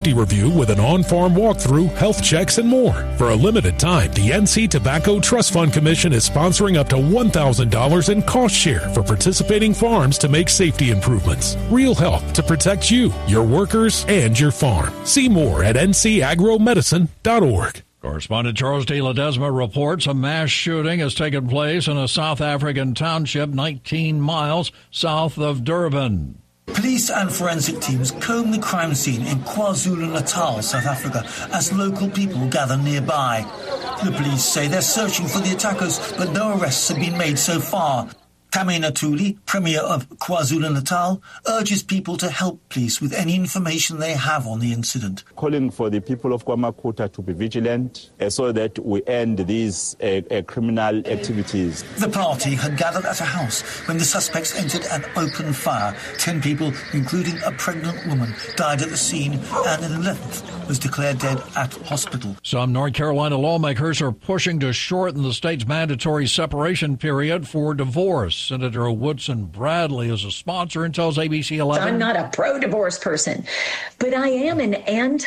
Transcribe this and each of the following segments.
review with an on-farm walkthrough, health checks, and more. For a limited time, the NC Tobacco Trust Fund Commission is sponsoring up to $1,000 in cost share for participating farms to make safety improvements. Real help to protect you, your workers, and your farm. See more at ncagromedicine.org. Correspondent Charles de Ledesma reports a mass shooting has taken place in a South African township 19 miles south of Durban. Police and forensic teams comb the crime scene in KwaZulu-Natal, South Africa, as local people gather nearby. The police say they're searching for the attackers, but no arrests have been made so far. Tame Natuli, Premier of KwaZulu-Natal, urges people to help police with any information they have on the incident. Calling for the people of KwaMakuta to be vigilant so that we end these criminal activities. The party had gathered at a house when the suspects entered and opened fire. 10 people, including a pregnant woman, died at the scene, and an 11th was declared dead at hospital. Some North Carolina lawmakers are pushing to shorten the state's mandatory separation period for divorce. Senator Woodson Bradley is a sponsor and tells ABC 11. I'm not a pro-divorce person, but I am an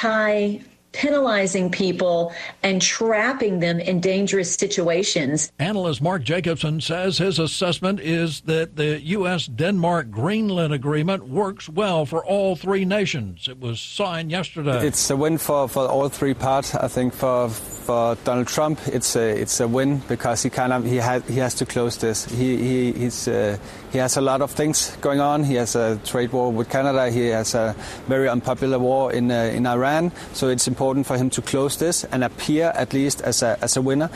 anti-penalizing people and trapping them in dangerous situations. Analyst Mark Jacobson says his assessment is that the U.S.-Denmark-Greenland agreement works well for all three nations. It was signed yesterday. It's a win for all three parts. I think for Donald Trump, it's a win because he has to close this. He has a lot of things going on. He has a trade war with Canada. He has a very unpopular war in Iran. So it's important for him to close this and appear at least as a winner.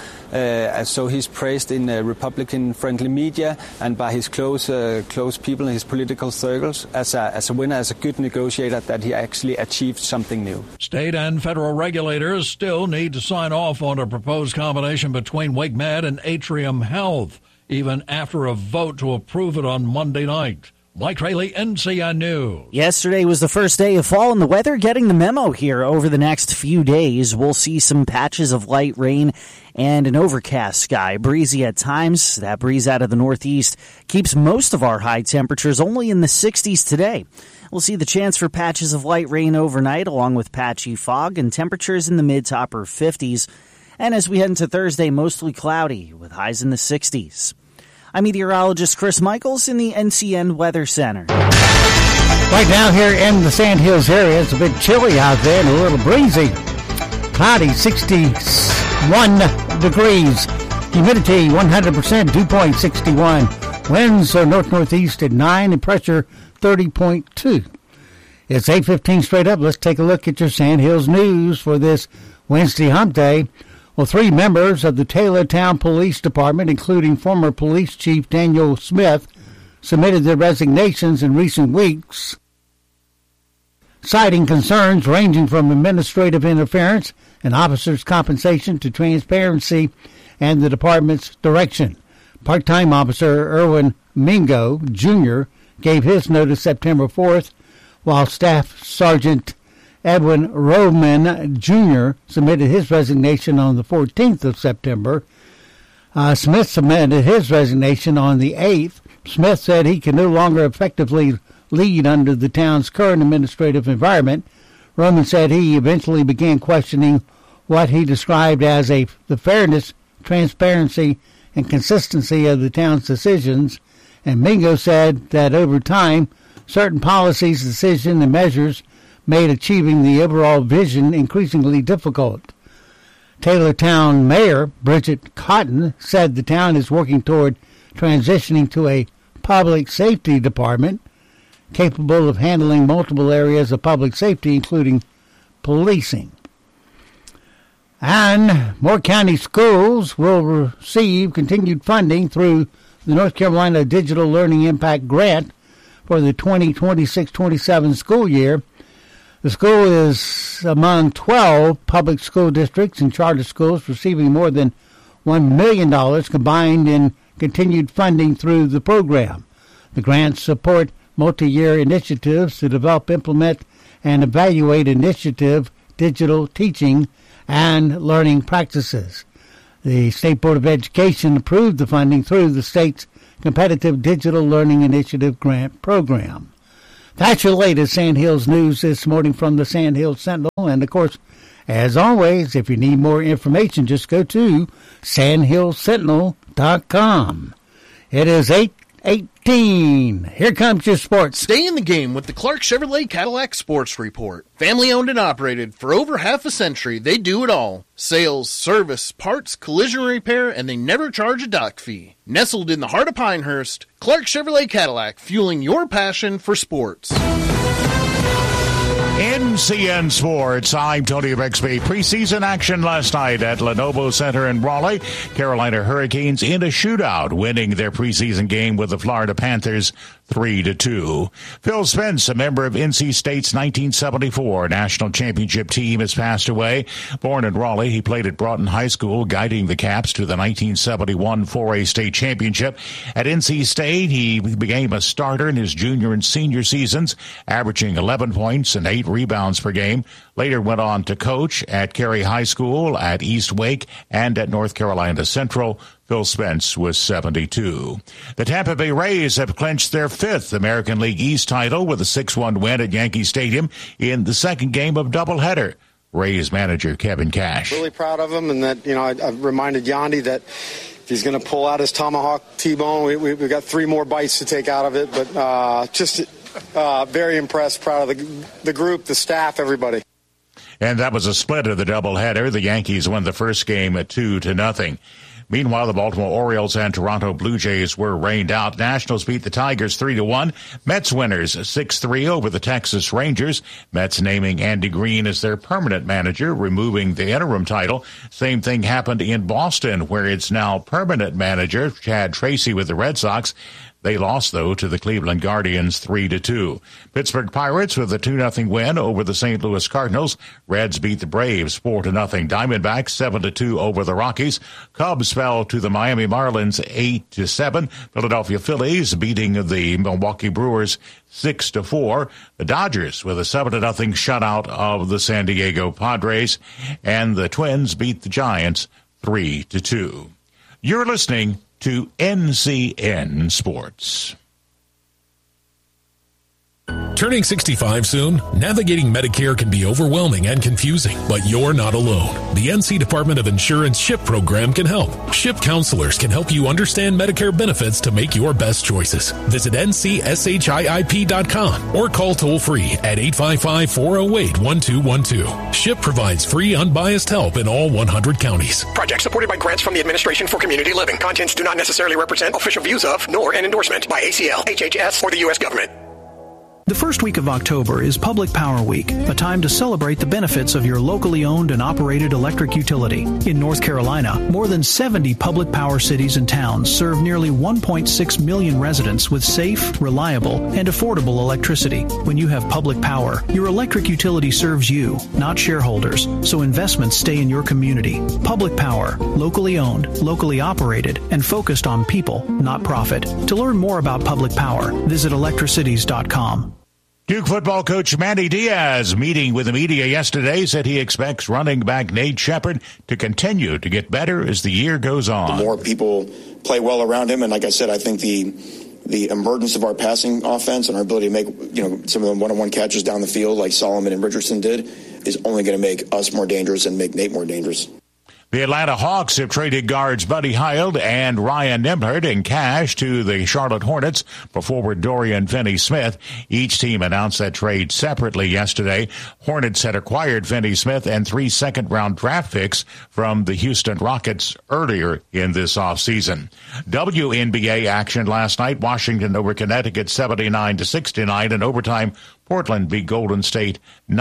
So he's praised in Republican-friendly media and by his close people in his political circles as a winner, as a good negotiator, that he actually achieved something new. State and federal regulators still need to sign off on a proposed combination between WakeMed and Atrium Health, even after a vote to approve it on Monday night. Mike Rayleigh, NCN News. Yesterday was the first day of fall, and the weather getting the memo here. Over the next few days, we'll see some patches of light rain and an overcast sky. Breezy at times. That breeze out of the northeast keeps most of our high temperatures only in the 60s today. We'll see the chance for patches of light rain overnight, along with patchy fog, and temperatures in the mid to upper 50s. And as we head into Thursday, mostly cloudy with highs in the 60s. I'm meteorologist Chris Michaels in the NCN Weather Center. Right now here in the Sand Hills area, it's a bit chilly out there and a little breezy. Cloudy, 61 degrees. Humidity, 100%, dew point 61. Winds are north-northeast at 9 and pressure 30.2. It's 8:15 straight up. Let's take a look at your Sand Hills news for this Wednesday hump day. Well, 3 members of the Taylortown Police Department, including former Police Chief Daniel Smith, submitted their resignations in recent weeks, citing concerns ranging from administrative interference and officers' compensation to transparency and the department's direction. Part-time officer Erwin Mingo, Jr., gave his notice September 4th, while Staff Sergeant Edwin Roman, Jr. submitted his resignation on the 14th of September. Smith submitted his resignation on the 8th. Smith said he can no longer effectively lead under the town's current administrative environment. Roman said he eventually began questioning what he described as the fairness, transparency, and consistency of the town's decisions. And Mingo said that over time, certain policies, decisions, and measures made achieving the overall vision increasingly difficult. Taylortown Mayor Bridget Cotton said the town is working toward transitioning to a public safety department capable of handling multiple areas of public safety, including policing. And more county schools will receive continued funding through the North Carolina Digital Learning Impact Grant for the 2026-27 school year. The school is among 12 public school districts and charter schools receiving more than $1 million combined in continued funding through the program. The grants support multi-year initiatives to develop, implement, and evaluate initiative digital teaching and learning practices. The State Board of Education approved the funding through the state's Competitive Digital Learning Initiative Grant Program. That's your latest Sandhills news this morning from the Sandhills Sentinel. And, of course, as always, if you need more information, just go to sandhillssentinel.com. It is 8:18. Here comes your sports. Stay in the game with the Clark Chevrolet Cadillac Sports Report. Family owned and operated for over half a century, they do it all. Sales, service, parts, collision repair, and they never charge a dock fee. Nestled in the heart of Pinehurst, Clark Chevrolet Cadillac, fueling your passion for sports. NCN Sports, I'm Tony Bixby. Preseason action last night at Lenovo Center in Raleigh. Carolina Hurricanes in a shootout, winning their preseason game with the Florida Panthers 3-2. Phil Spence, a member of NC State's 1974 national championship team, has passed away. Born in Raleigh, he played at Broughton High School, guiding the Caps to the 1971 4A state championship. At NC State, he became a starter in his junior and senior seasons, averaging 11 points and 8 rebounds per game. Later went on to coach at Cary High School, at East Wake, and at North Carolina Central. Phil Spence was 72. The Tampa Bay Rays have clinched their 5th American League East title with a 6-1 win at Yankee Stadium in the second game of doubleheader. Rays manager Kevin Cash. Really proud of him, and that, I've reminded Yandy that if he's going to pull out his tomahawk T-bone, we've got 3 more bites to take out of it, but just very impressed, proud of the group, the staff, everybody. And that was a split of the doubleheader. The Yankees won the first game at 2-0. Meanwhile, the Baltimore Orioles and Toronto Blue Jays were rained out. Nationals beat the Tigers 3-1. Mets winners 6-3 over the Texas Rangers. Mets naming Andy Green as their permanent manager, removing the interim title. Same thing happened in Boston, where it's now permanent manager Chad Tracy with the Red Sox. They lost, though, to the Cleveland Guardians 3-2. Pittsburgh Pirates with a 2-0 win over the St. Louis Cardinals. Reds beat the Braves 4-0. Diamondbacks 7-2 over the Rockies. Cubs fell to the Miami Marlins 8-7. Philadelphia Phillies beating the Milwaukee Brewers 6-4. The Dodgers with a 7-0 shutout of the San Diego Padres. And the Twins beat the Giants 3-2. You're listening to NCN Sports. Turning 65 soon? Navigating Medicare can be overwhelming and confusing, but you're not alone. The NC Department of Insurance SHIP program can help. SHIP counselors can help you understand Medicare benefits to make your best choices. Visit ncship.com or call toll-free at 855-408-1212. SHIP provides free, unbiased help in all 100 counties. Project supported by grants from the Administration for Community Living. Contents do not necessarily represent official views of, nor an endorsement by ACL, HHS, or the U.S. government. The first week of October is Public Power Week, a time to celebrate the benefits of your locally owned and operated electric utility. In North Carolina, more than 70 public power cities and towns serve nearly 1.6 million residents with safe, reliable, and affordable electricity. When you have public power, your electric utility serves you, not shareholders, so investments stay in your community. Public power, locally owned, locally operated, and focused on people, not profit. To learn more about public power, visit electricities.com. Duke football coach Manny Diaz, meeting with the media yesterday, said he expects running back Nate Shepherd to continue to get better as the year goes on. The more people play well around him, and like I said, I think the emergence of our passing offense and our ability to make some of the one-on-one catches down the field like Solomon and Richardson did is only going to make us more dangerous and make Nate more dangerous. The Atlanta Hawks have traded guards Buddy Hield and Ryan Nembhard in cash to the Charlotte Hornets for forward Dorian Finney-Smith. Each team announced that trade separately yesterday. Hornets had acquired Finney-Smith and 3 second-round draft picks from the Houston Rockets earlier in this offseason. WNBA action last night. Washington over Connecticut 79-69. In overtime, Portland beat Golden State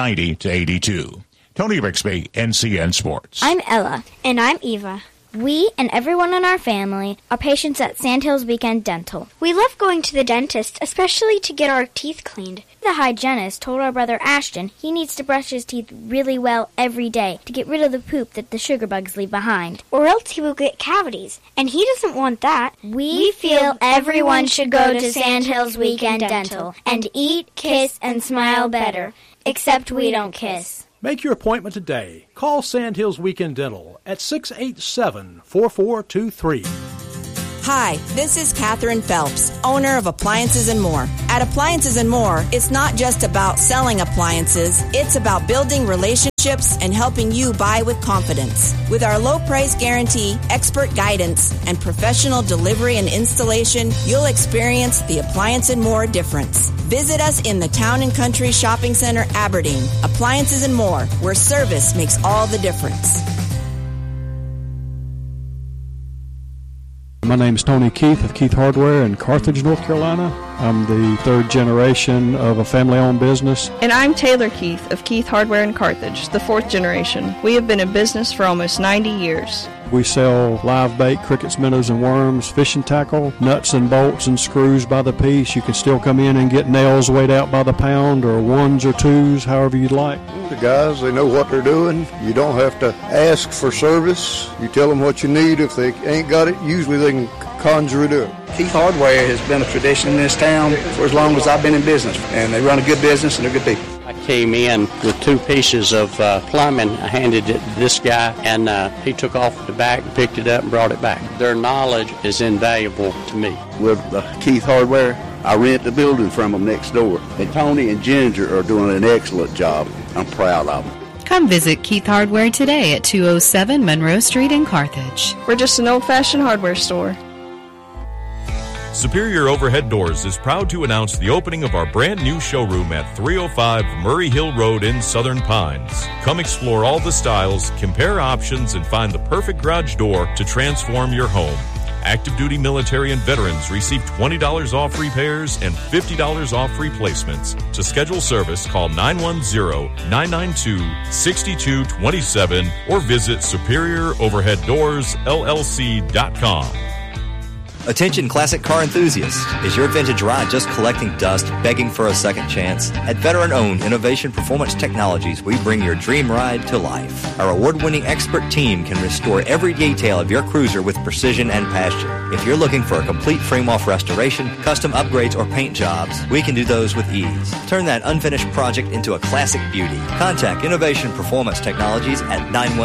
90-82. Tony Bixby, NCN Sports. I'm Ella. And I'm Eva. We and everyone in our family are patients at Sandhills Weekend Dental. We love going to the dentist, especially to get our teeth cleaned. The hygienist told our brother Ashton he needs to brush his teeth really well every day to get rid of the poop that the sugar bugs leave behind. Or else he will get cavities, and he doesn't want that. We feel everyone should go to Sandhills Weekend Dental and eat, kiss, and smile better. Except we don't kiss. Make your appointment today. Call Sandhills Weekend Dental at 687-4423. Hi, this is Catherine Phelps, owner of Appliances and More. At Appliances and More, it's not just about selling appliances, it's about building relationships and helping you buy with confidence. With our low price guarantee, expert guidance, and professional delivery and installation, you'll experience the Appliance and More difference. Visit us in the Town and Country Shopping Center, Aberdeen. Appliances and More, where service makes all the difference. My name is Tony Keith of Keith Hardware in Carthage, North Carolina. I'm the third generation of a family-owned business. And I'm Taylor Keith of Keith Hardware in Carthage, the fourth generation. We have been in business for almost 90 years. We sell live bait, crickets, minnows, and worms, fishing tackle, nuts and bolts and screws by the piece. You can still come in and get nails weighed out by the pound, or ones or twos, however you'd like. The guys, they know what they're doing. You don't have to ask for service. You tell them what you need. If they ain't got it, usually they can conjure it up. Keith Hardware has been a tradition in this town for as long as I've been in business, and they run a good business and they're good people. I came in with 2 pieces of plumbing. I handed it to this guy, and he took off the back, picked it up, and brought it back. Their knowledge is invaluable to me. With Keith Hardware, I rent the building from them next door. And Tony and Ginger are doing an excellent job. I'm proud of them. Come visit Keith Hardware today at 207 Monroe Street in Carthage. We're just an old-fashioned hardware store. Superior Overhead Doors is proud to announce the opening of our brand new showroom at 305 Murray Hill Road in Southern Pines. Come explore all the styles, compare options, and find the perfect garage door to transform your home. Active duty military and veterans receive $20 off repairs and $50 off replacements. To schedule service, call 910-992-6227 or visit SuperiorOverheadDoorsLLC.com. Attention classic car enthusiasts. Is your vintage ride just collecting dust, begging for a second chance? At veteran-owned Innovation Performance Technologies, we bring your dream ride to life. Our award-winning expert team can restore every detail of your cruiser with precision and passion. If you're looking for a complete frame-off restoration, custom upgrades, or paint jobs, we can do those with ease. Turn that unfinished project into a classic beauty. Contact Innovation Performance Technologies at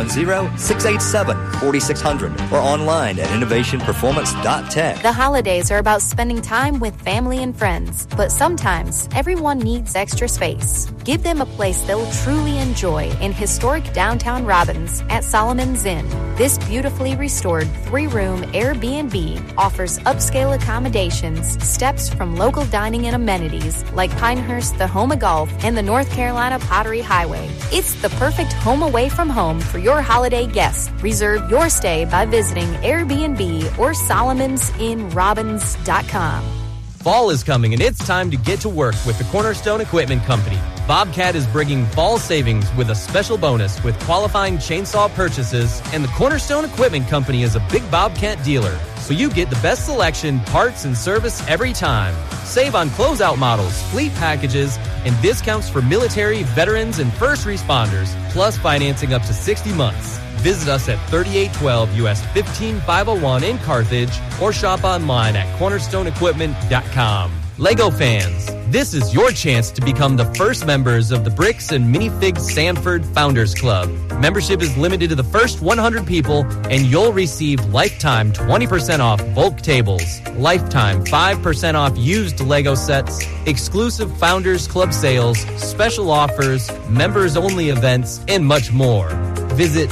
910-687-4600 or online at innovationperformance.tech. The holidays are about spending time with family and friends, but sometimes everyone needs extra space. Give them a place they'll truly enjoy in historic downtown Robbins at Solomon's Inn. This beautifully restored 3-room Airbnb offers upscale accommodations, steps from local dining and amenities like Pinehurst, the Home of Golf, and the North Carolina Pottery Highway. It's the perfect home away from home for your holiday guests. Reserve your stay by visiting Airbnb or SolomonsInRobbins.com. Fall is coming and it's time to get to work with the Cornerstone Equipment Company. Bobcat is bringing fall savings with a special bonus with qualifying chainsaw purchases, and the Cornerstone Equipment Company is a big Bobcat dealer, so you get the best selection, parts, and service every time. Save on closeout models, fleet packages, and discounts for military, veterans, and first responders, plus financing up to 60 months. Visit us at 3812 US 15501 in Carthage or shop online at cornerstoneequipment.com. Lego fans, this is your chance to become the first members of the Bricks and Minifigs Sanford Founders Club. Membership is limited to the first 100 people, and you'll receive lifetime 20% off bulk tables, lifetime 5% off used Lego sets, exclusive Founders Club sales, special offers, members-only events, and much more. Visit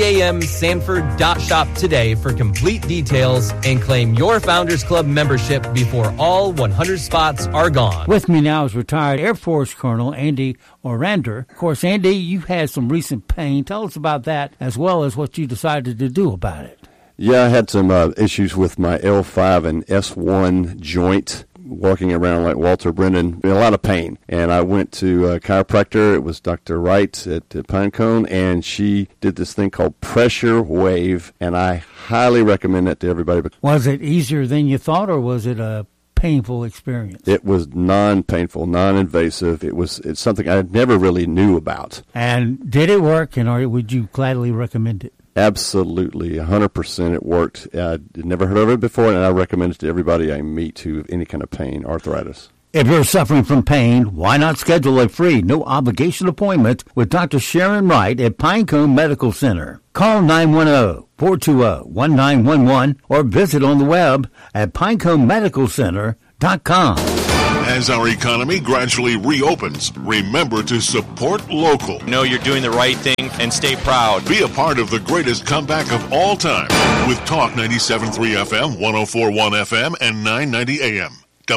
BAMSanford.shop today for complete details and claim your Founders Club membership before all 100 spots are gone. With me now is retired Air Force Colonel Andy Orander. Of course, Andy, you've had some recent pain. Tell us about that as well as what you decided to do about it. Yeah, I had some issues with my L5 and S1 joint. Walking around like Walter Brennan, in a lot of pain. And I went to a chiropractor. It was Dr. Wright at Pinecone, and she did this thing called Pressure Wave, and I highly recommend that to everybody. Was it easier than you thought, or was it a painful experience? It was non-painful, non-invasive. It's something I never really knew about. And did it work, and would you gladly recommend it? Absolutely, 100% it worked. I'd never heard of it before, and I recommend it to everybody I meet who have any kind of pain, arthritis. If you're suffering from pain, why not schedule a free, no-obligation appointment with Dr. Sharon Wright at Pinecone Medical Center? Call 910-420-1911 or visit on the web at pineconemedicalcenter.com. As our economy gradually reopens, remember to support local. Know you're doing the right thing and stay proud. Be a part of the greatest comeback of all time with Talk 97.3 FM, 104.1 FM, and 990 AM.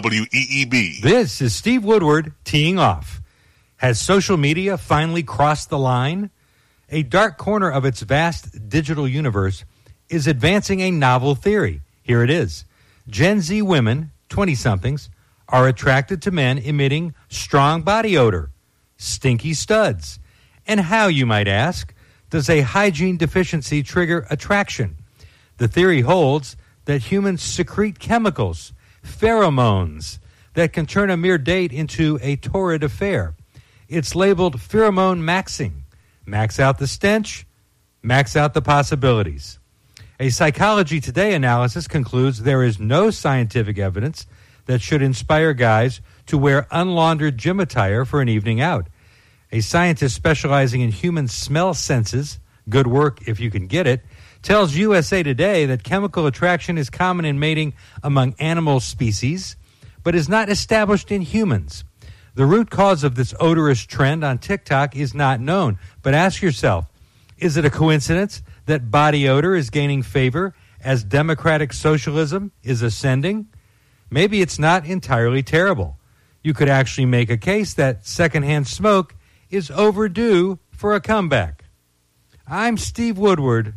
WEEB. This is Steve Woodward teeing off. Has social media finally crossed the line? A dark corner of its vast digital universe is advancing a novel theory. Here it is. Gen Z women, 20-somethings, are attracted to men emitting strong body odor, stinky studs. And how, you might ask, does a hygiene deficiency trigger attraction? The theory holds that humans secrete chemicals, pheromones, that can turn a mere date into a torrid affair. It's labeled pheromone maxing. Max out the stench, max out the possibilities. A Psychology Today analysis concludes there is no scientific evidence that should inspire guys to wear unlaundered gym attire for an evening out. A scientist specializing in human smell senses, good work if you can get it, tells USA Today that chemical attraction is common in mating among animal species, but is not established in humans. The root cause of this odorous trend on TikTok is not known, but ask yourself, is it a coincidence that body odor is gaining favor as democratic socialism is ascending? Maybe it's not entirely terrible. You could actually make a case that secondhand smoke is overdue for a comeback. I'm Steve Woodward,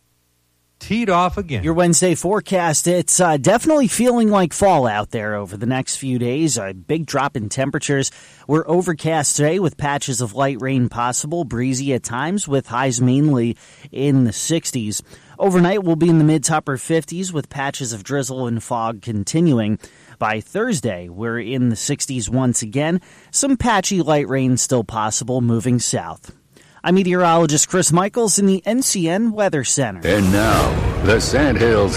teed off again. Your Wednesday forecast, it's definitely feeling like fall out there over the next few days. A big drop in temperatures. We're overcast today with patches of light rain possible, breezy at times with highs mainly in the 60s. Overnight, we'll be in the mid to upper 50s with patches of drizzle and fog continuing. By Thursday, we're in the 60s once again. Some patchy light rain still possible moving south. I'm meteorologist Chris Michaels in the NCN Weather Center. And now, the Sandhills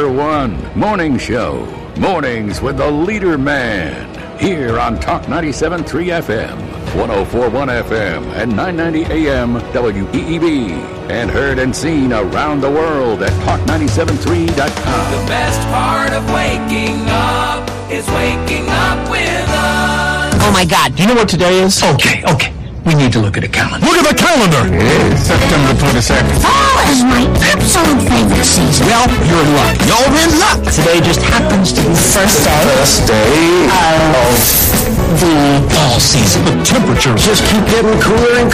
#1 morning show. Mornings with the leader man. Here on Talk 97.3 FM, 104.1 FM, and 990 AM WEEB. And heard and seen around the world at Talk973.com. The best part of waking up is waking up with us. Oh my God. Do you know what today is? Okay. We need to look at a calendar. Look at the calendar! It's September 22nd. Fall is my absolute favorite season. Well, you're in luck. You're in luck! Today just happens to be the first day of the fall season. The temperatures just keep getting cooler and